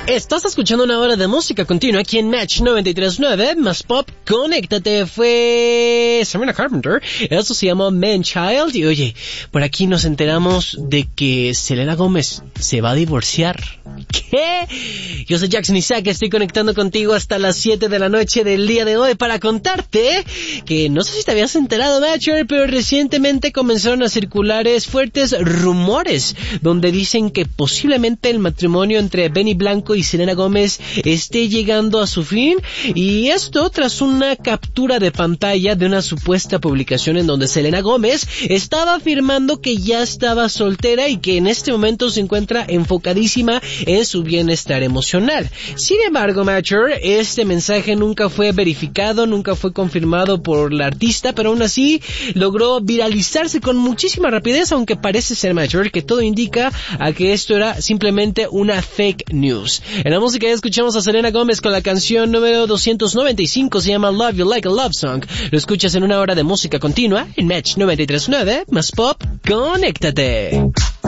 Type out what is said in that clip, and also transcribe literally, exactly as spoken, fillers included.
Estás escuchando una hora de música continua aquí en Match noventa y tres punto nueve, más pop, conéctate, fue Sabrina Carpenter, eso se llamó Man Child, y oye, por aquí nos enteramos de que Selena Gómez se va a divorciar. ¿Qué? Yo soy Jackson Isaac, estoy conectando contigo hasta las siete de la noche del día de hoy para contarte que no sé si te habías enterado, Matcher, pero recientemente comenzaron a circular fuertes rumores donde dicen que posiblemente el matrimonio entre Benny Blanco y Selena Gómez esté llegando a su fin, y esto tras una captura de pantalla de una supuesta publicación en donde Selena Gómez estaba afirmando que ya estaba soltera y que en este momento se encuentra enfocadísima en su bienestar emocional. Sin embargo, Matcher, este mensaje nunca fue verificado, nunca fue confirmado por la artista, pero aún así logró viralizarse con muchísima rapidez, aunque parece ser, Matcher, que todo indica a que esto era simplemente una fake news. En la música ya escuchamos a Selena Gómez con la canción número doscientos noventa y cinco, se llama Love You Like a Love Song. Lo escuchas en una hora de música continua en Match noventa y tres punto nueve, más pop, conéctate.